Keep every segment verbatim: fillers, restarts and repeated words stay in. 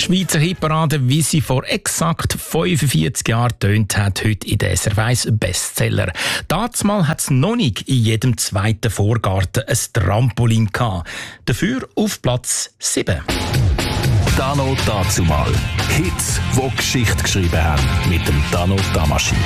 Schweizer Hitparade, wie sie vor exakt fünfundvierzig Jahren getönt hat, heute in der S R F eins Bestseller. Dazumal hat es noch nicht in jedem zweiten Vorgarten ein Trampolin gehabt. Dafür auf Platz sieben. Dano dazumal. Hits, die Geschichte geschrieben haben. Mit dem Dano Damaschi.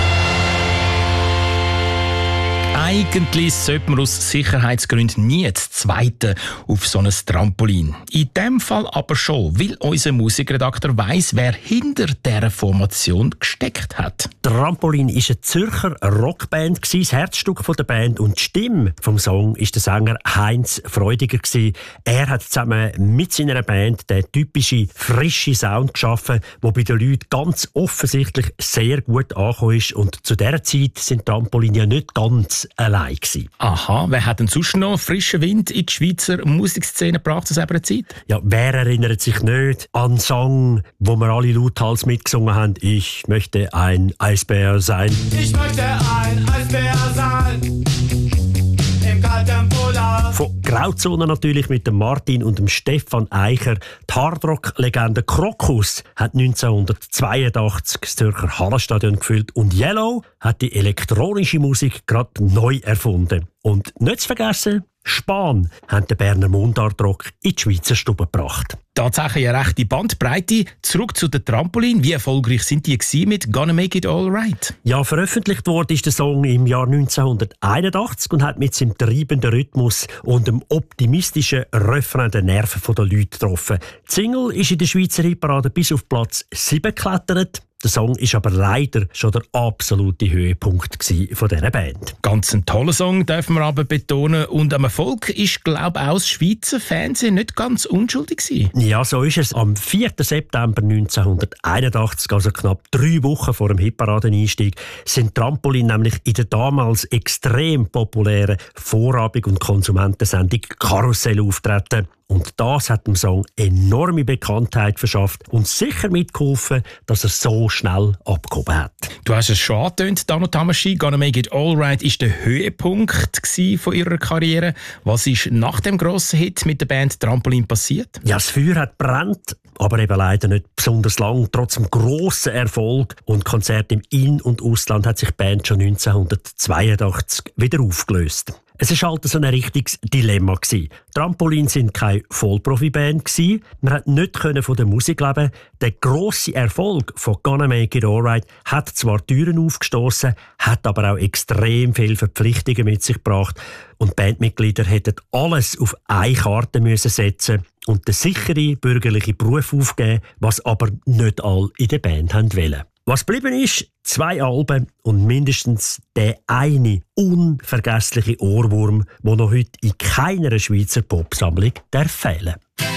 Eigentlich sollte man aus Sicherheitsgründen nie das Zweite auf so ein Trampolin. In dem Fall aber schon, weil unser Musikredakteur weiss, wer hinter dieser Formation gesteckt hat. Trampolin war eine Zürcher Rockband, das Herzstück der Band, und die Stimme vom Song war der Sänger Heinz Freudiger. Er hat zusammen mit seiner Band den typischen, frischen Sound geschaffen, der bei den Leuten ganz offensichtlich sehr gut angekommen ist. Und zu dieser Zeit sind Trampolin ja nicht ganz allein gewesen. Aha, wer hat denn sonst noch frischen Wind in die Schweizer Musikszene gebracht zu dieser Zeit? Ja, wer erinnert sich nicht an einen Song, wo wir alle lauthals mitgesungen haben? Ich möchte ein Eisbär sein. Ich möchte ein Eisbär sein. Im kalten Polar. Von Grauzone natürlich mit dem Martin und dem Stefan Eicher. Die Hardrock-Legende Krokus hat neunzehnhundertzweiundachtzig das Zürcher Hallenstadion gefüllt und Yellow hat die elektronische Musik gerade neu erfunden. Und nicht zu vergessen, Spahn haben den Berner Mundartrock in die Schweizer Stube gebracht. Tatsächlich eine rechte Bandbreite. Zurück zu den Trampolin. Wie erfolgreich sind die gewesen mit «Gonna Make It All Right»? Ja, veröffentlicht wurde ist der Song im Jahr neunzehnhunderteinundachtzig und hat mit seinem treibenden Rhythmus und dem optimistischen Refrain den Nerven der Leute getroffen. Die Single ist in der Schweizer Hitparade bis auf Platz sieben geklettert. Der Song ist aber leider schon der absolute Höhepunkt von dieser Band. Ganz ein toller Song, dürfen wir aber betonen. Und am Erfolg ist, glaube ich, auch das Schweizer Fernsehen nicht ganz unschuldig gewesen. Ja, so ist es. Am vierten September neunzehnhunderteinundachtzig, also knapp drei Wochen vor dem Hitparadeneinstieg, sind Trampolin nämlich in der damals extrem populären Vorabend- und Konsumentensendung Karussell auftreten. Und das hat dem Song enorme Bekanntheit verschafft und sicher mitgeholfen, dass er so schnell abgehoben hat. Du hast es schon angetönt, Dano Damaschi, «Gonna Make It All Right» war der Höhepunkt von ihrer Karriere. Was ist nach dem grossen Hit mit der Band Trampolin passiert? Ja, das Feuer hat brennt, aber eben leider nicht besonders lang. Trotz dem grossen Erfolg und Konzert im In- und Ausland hat sich die Band schon neunzehnhundertzweiundachtzig wieder aufgelöst. Es war halt so ein richtiges Dilemma. Trampolin sind keine Vollprofi-Band. Man konnte nicht von der Musik leben. Der grosse Erfolg von «Gonna Make It All Right» hat zwar Türen aufgestossen, hat aber auch extrem viele Verpflichtungen mit sich gebracht. Und die Bandmitglieder hätten alles auf eine Karte müssen setzen und den sicheren bürgerlichen Beruf aufgeben, was aber nicht alle in der Band wollten. Was geblieben ist, zwei Alben und mindestens der eine unvergessliche Ohrwurm, der noch heute in keiner Schweizer Popsammlung fehlen darf.